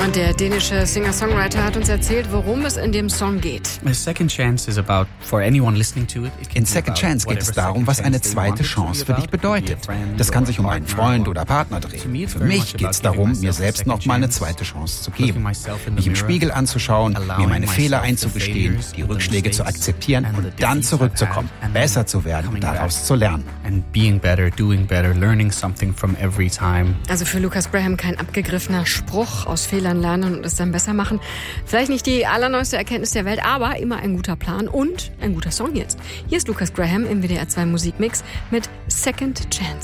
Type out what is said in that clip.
Und der dänische Singer-Songwriter hat uns erzählt, worum es in dem Song geht. In Second Chance geht es darum, was eine zweite Chance für dich bedeutet. Das kann sich um einen Freund oder Partner drehen. Für mich geht es darum, mir selbst noch mal eine zweite Chance zu geben. Mich im Spiegel anzuschauen, mir meine Fehler einzugestehen, die Rückschläge zu akzeptieren und dann zurückzukommen, besser zu werden und daraus zu lernen. Also für Lucas Graham kein abgegriffener Spruch, aus Fehlern lernen und es dann besser machen. Vielleicht nicht die allerneueste Erkenntnis der Welt, aber immer ein guter Plan und ein guter Song jetzt. Hier ist Lucas Graham im WDR 2 Musikmix mit Second Chance.